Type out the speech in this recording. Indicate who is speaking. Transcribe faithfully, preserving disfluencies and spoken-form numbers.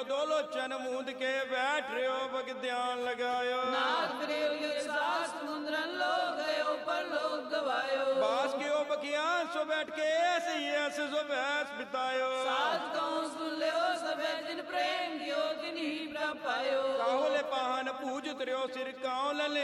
Speaker 1: ਦੋਲੋਚਨ ਮੂੰਦ ਕੇ ਬੈਠ ਰਿਓ ਬਗ ਧਿਆਨ ਲਗਾਇਓ
Speaker 2: ਨਾਥ ਕਰਿਓ ਇਹ ਸਾਸ ਸਮੁੰਦਰਨ ਲੋ ਗਇਓ ਪਰ ਲੋਕ ਗਵਾਇਓ
Speaker 1: ਬਾਸ ਕਿਓ ਬਖਿਆਨ ਸੋ ਬੈਠ ਕੇ ਐਸੀ ਐਸ ਸੋ ਬੈਸ ਬਿਤਾਇਓ
Speaker 2: ਸਾਧ ਕਉ ਸੁਨ ਲਿਓ ਸਭੇ ਜਿਨ ਪ੍ਰੇਮ ਦਿਓ ਤਿਨ ਹੀ ਪ੍ਰਭ ਪਾਇਓ
Speaker 1: ਕਾਹਲੇ ਪਾਹਨ ਪੂਜ ਉਤਰਿਓ ਸਿਰ ਕਾਉ ਲਲੇ